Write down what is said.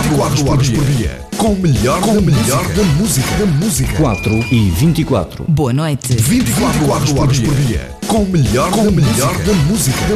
24 horas por dia. Com o melhor da música. 4 e 24. Boa noite. 24 horas por dia. Com o melhor da música.